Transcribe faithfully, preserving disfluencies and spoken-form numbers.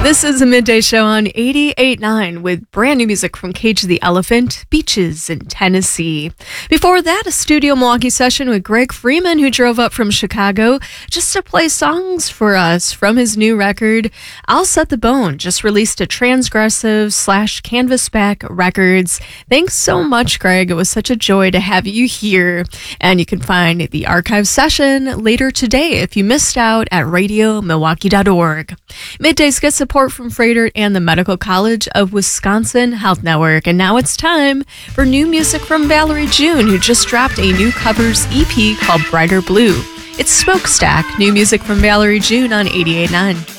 This is a midday show on eighty-eight point nine with brand new music from Cage the Elephant, Beaches in Tennessee. Before that, a Studio Milwaukee session with Greg Freeman, who drove up from Chicago just to play songs for us from his new record, I'll Set the Bone, just released at Transgressive slash Canvasback Records. Thanks so much, Greg. It was such a joy to have you here. And you can find the archive session later today if you missed out at radio milwaukee dot org. Middays get support from Froedtert and the Medical College of Wisconsin Health Network. And now it's time for new music from Valerie June, who just dropped a new covers E P called Brighter Blue. It's Smokestack, new music from Valerie June on eighty-eight point nine.